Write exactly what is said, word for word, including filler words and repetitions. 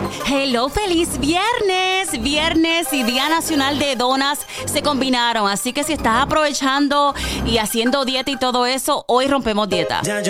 Hello, feliz viernes. Viernes y Día Nacional de Donas se combinaron. Así que si estás aprovechando y haciendo dieta y todo eso, hoy rompemos dieta.